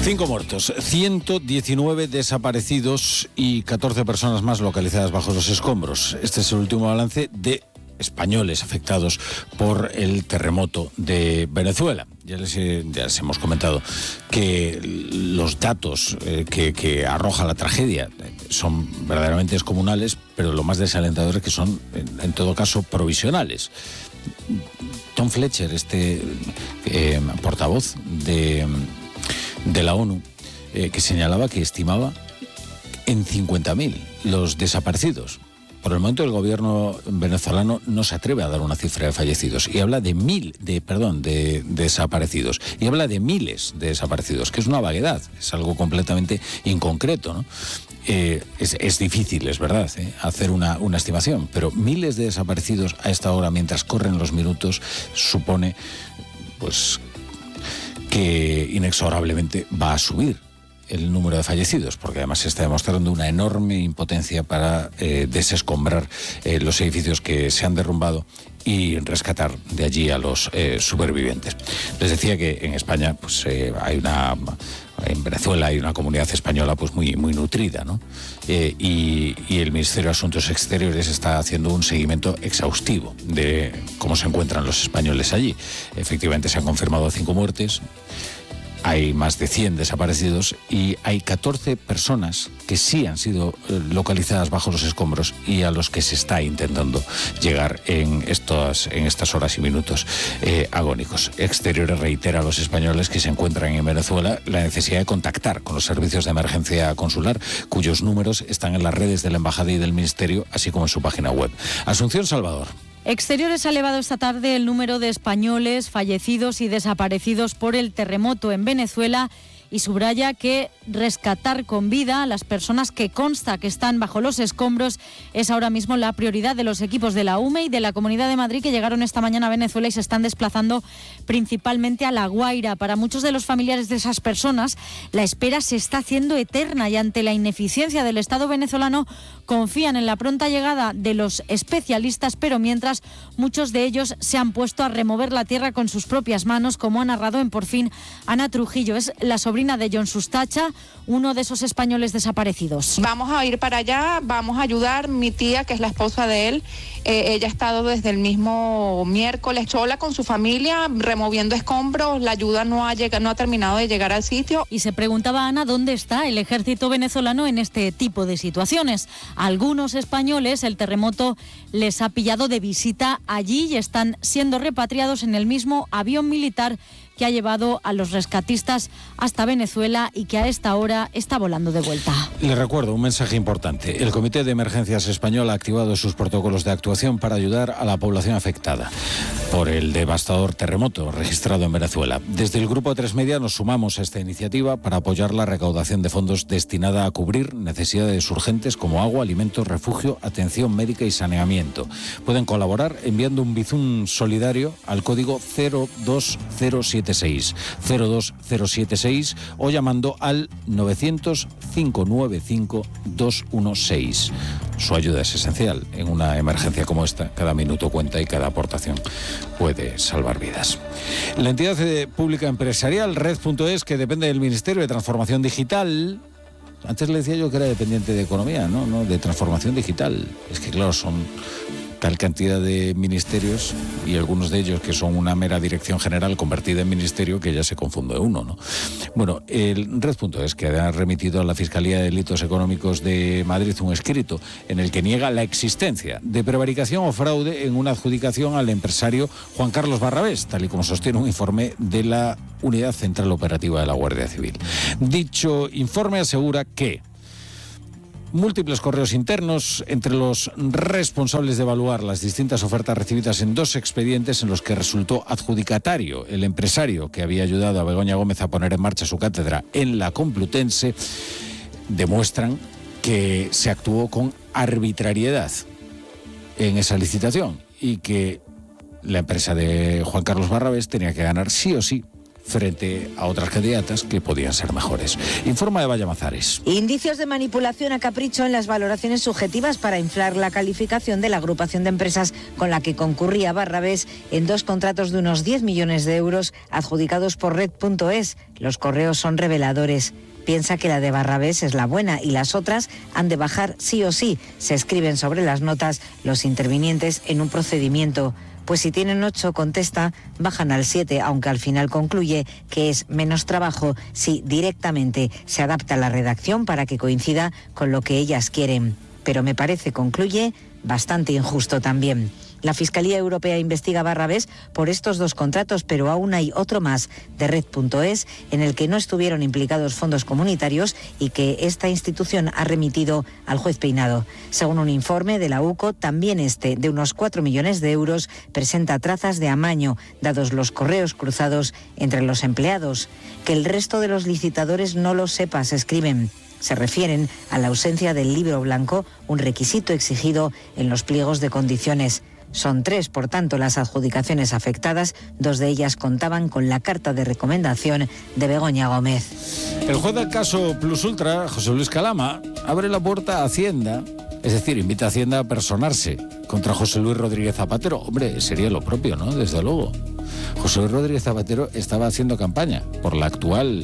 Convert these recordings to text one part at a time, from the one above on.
5 muertos, 119 desaparecidos y 14 personas más localizadas bajo los escombros. Este es el último balance de españoles afectados por el terremoto de Venezuela. Ya les hemos comentado que los datos que arroja la tragedia son verdaderamente descomunales, pero lo más desalentador es que son, en todo caso, provisionales. Tom Fletcher, portavoz de la ONU, que señalaba que estimaba en 50.000 los desaparecidos. Por el momento el gobierno venezolano no se atreve a dar una cifra de fallecidos y habla de desaparecidos, y habla de miles de desaparecidos, que es una vaguedad, es algo completamente inconcreto, ¿no? Es difícil, es verdad, hacer una estimación, pero miles de desaparecidos a esta hora, mientras corren los minutos, supone pues que inexorablemente va a subir el número de fallecidos, porque además se está demostrando una enorme impotencia para desescombrar los edificios que se han derrumbado y rescatar de allí a los supervivientes. Les decía que en España pues en Venezuela hay una comunidad española pues muy nutrida, ¿no? Y el Ministerio de Asuntos Exteriores está haciendo un seguimiento exhaustivo de cómo se encuentran los españoles allí. Efectivamente se han confirmado 5 muertes. Hay más de 100 desaparecidos y hay 14 personas que sí han sido localizadas bajo los escombros y a los que se está intentando llegar en estas horas y minutos agónicos. Exteriores reitera a los españoles que se encuentran en Venezuela la necesidad de contactar con los servicios de emergencia consular, cuyos números están en las redes de la Embajada y del Ministerio, así como en su página web. Asunción Salvador. Exteriores ha elevado esta tarde el número de españoles fallecidos y desaparecidos por el terremoto en Venezuela y subraya que rescatar con vida a las personas que consta que están bajo los escombros es ahora mismo la prioridad de los equipos de la UME y de la Comunidad de Madrid, que llegaron esta mañana a Venezuela y se están desplazando principalmente a La Guaira. Para muchos de los familiares de esas personas, la espera se está haciendo eterna y ante la ineficiencia del Estado venezolano confían en la pronta llegada de los especialistas, pero mientras muchos de ellos se han puesto a remover la tierra con sus propias manos, como ha narrado en Por Fin Ana Trujillo. Es la sobrina de John Sustacha, uno de esos españoles desaparecidos. Vamos a ir para allá, vamos a ayudar. Mi tía, que es la esposa de él, ella ha estado desde el mismo miércoles sola con su familia, removiendo escombros. La ayuda no ha terminado de llegar al sitio. Y se preguntaba Ana dónde está el ejército venezolano en este tipo de situaciones. A algunos españoles el terremoto les ha pillado de visita allí y están siendo repatriados en el mismo avión militar que ha llevado a los rescatistas hasta Venezuela y que a esta hora está volando de vuelta. Les recuerdo un mensaje importante. El Comité de Emergencias Español ha activado sus protocolos de actuación para ayudar a la población afectada por el devastador terremoto registrado en Venezuela. Desde el Grupo 3 Media nos sumamos a esta iniciativa para apoyar la recaudación de fondos destinada a cubrir necesidades urgentes como agua, alimentos, refugio, atención médica y saneamiento. Pueden colaborar enviando un bizum solidario al código 02076 o llamando al 900-595-216. Su ayuda es esencial en una emergencia como esta. Cada minuto cuenta y cada aportación puede salvar vidas. La entidad pública empresarial Red.es, que depende del Ministerio de Transformación Digital, antes le decía yo que era dependiente de Economía, no de Transformación Digital. Es que claro, son tal cantidad de ministerios y algunos de ellos que son una mera dirección general convertida en ministerio que ya se confunde uno, ¿no? Bueno, el Red.es, que ha remitido a la Fiscalía de Delitos Económicos de Madrid un escrito en el que niega la existencia de prevaricación o fraude en una adjudicación al empresario Juan Carlos Barrabés, tal y como sostiene un informe de la Unidad Central Operativa de la Guardia Civil. Dicho informe asegura que múltiples correos internos entre los responsables de evaluar las distintas ofertas recibidas en 2 expedientes en los que resultó adjudicatario el empresario que había ayudado a Begoña Gómez a poner en marcha su cátedra en la Complutense demuestran que se actuó con arbitrariedad en esa licitación y que la empresa de Juan Carlos Barrabés tenía que ganar sí o sí frente a otras candidatas que podían ser mejores. Informa Eva Llamazares. Indicios de manipulación a capricho en las valoraciones subjetivas para inflar la calificación de la agrupación de empresas con la que concurría Barrabés en 2 contratos de unos 10 millones de euros adjudicados por Red.es. Los correos son reveladores. Piensa que la de Barrabés es la buena y las otras han de bajar sí o sí. Se escriben sobre las notas los intervinientes en un procedimiento. Pues si tienen 8, contesta, bajan al 7, aunque al final concluye que es menos trabajo si directamente se adapta la redacción para que coincida con lo que ellas quieren. Pero me parece, concluye, bastante injusto también. La Fiscalía Europea investiga a Barrabés por estos 2 contratos, pero aún hay otro más de Red.es en el que no estuvieron implicados fondos comunitarios y que esta institución ha remitido al juez Peinado. Según un informe de la UCO, también este, de unos 4 millones de euros, presenta trazas de amaño, dados los correos cruzados entre los empleados. Que el resto de los licitadores no lo sepa, se escriben. Se refieren a la ausencia del libro blanco, un requisito exigido en los pliegos de condiciones. Son 3, por tanto, las adjudicaciones afectadas. 2 de ellas contaban con la carta de recomendación de Begoña Gómez. El juez del caso Plus Ultra, José Luis Calama, abre la puerta a Hacienda, es decir, invita a Hacienda a personarse contra José Luis Rodríguez Zapatero. Hombre, sería lo propio, ¿no? Desde luego. José Luis Rodríguez Zapatero estaba haciendo campaña por la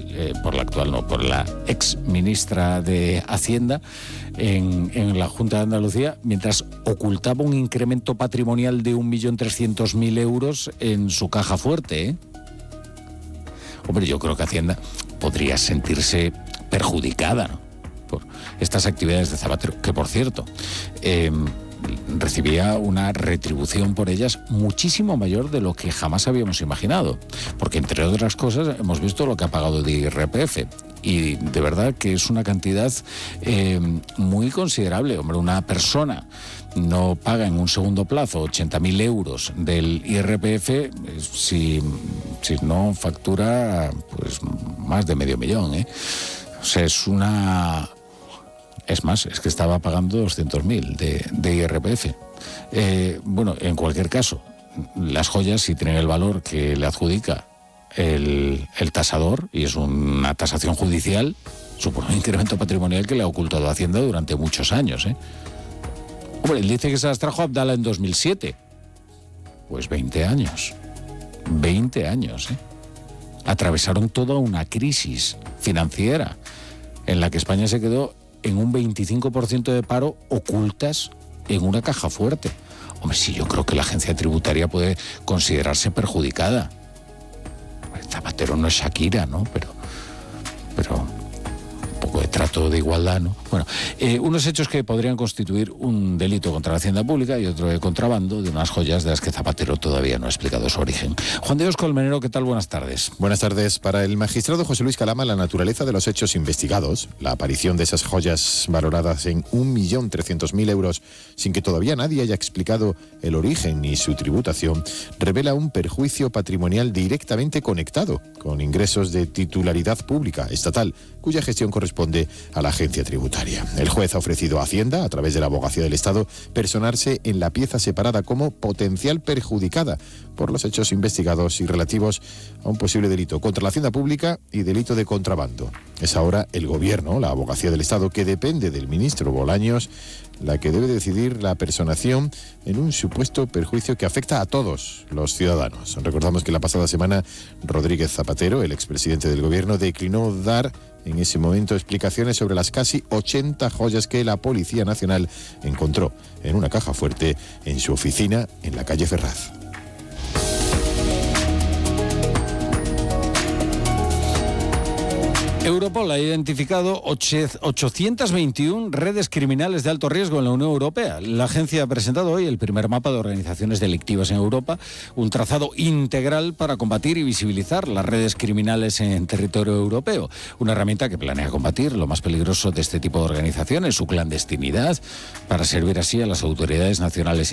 ex ministra de Hacienda en la Junta de Andalucía, mientras ocultaba un incremento patrimonial de 1.300.000 euros en su caja fuerte, ¿eh? Hombre, yo creo que Hacienda podría sentirse perjudicada, ¿no?, por estas actividades de Zapatero, que por cierto, recibía una retribución por ellas muchísimo mayor de lo que jamás habíamos imaginado, porque entre otras cosas hemos visto lo que ha pagado de IRPF y de verdad que es una cantidad muy considerable. Hombre, una persona no paga en un segundo plazo 80.000 euros del IRPF si no factura pues más de medio millón, ¿eh? O sea, es más, es que estaba pagando 200.000 de IRPF. Bueno, en cualquier caso, las joyas, si tienen el valor que le adjudica el tasador, y es una tasación judicial, supone un incremento patrimonial que le ha ocultado a Hacienda durante muchos años, ¿eh? Hombre, él dice que se las trajo Abdala en 2007. Pues 20 años. 20 años, ¿eh? Atravesaron toda una crisis financiera en la que España se quedó en un 25% de paro ocultas en una caja fuerte. Hombre, sí, yo creo que la agencia tributaria puede considerarse perjudicada. Zapatero no es Shakira, ¿no? Pero un poco de trato de igualdad, ¿no? Bueno, unos hechos que podrían constituir un delito contra la hacienda pública y otro de contrabando de unas joyas de las que Zapatero todavía no ha explicado su origen. Juan de Dios Colmenero, ¿qué tal? Buenas tardes. Buenas tardes. Para el magistrado José Luis Calama, la naturaleza de los hechos investigados, la aparición de esas joyas valoradas en 1.300.000 euros sin que todavía nadie haya explicado el origen ni su tributación, revela un perjuicio patrimonial directamente conectado con ingresos de titularidad pública estatal, cuya gestión corresponde a la agencia tributaria. El juez ha ofrecido a Hacienda, a través de la Abogacía del Estado, personarse en la pieza separada como potencial perjudicada por los hechos investigados y relativos a un posible delito contra la hacienda pública y delito de contrabando. Es ahora el Gobierno, la Abogacía del Estado, que depende del ministro Bolaños, la que debe decidir la personación en un supuesto perjuicio que afecta a todos los ciudadanos. Recordamos que la pasada semana Rodríguez Zapatero, el expresidente del Gobierno, declinó dar en ese momento explicaciones sobre las casi 80 joyas que la Policía Nacional encontró en una caja fuerte en su oficina en la calle Ferraz. Europol ha identificado 821 redes criminales de alto riesgo en la Unión Europea. La agencia ha presentado hoy el primer mapa de organizaciones delictivas en Europa, un trazado integral para combatir y visibilizar las redes criminales en territorio europeo. Una herramienta que planea combatir lo más peligroso de este tipo de organizaciones, su clandestinidad, para servir así a las autoridades nacionales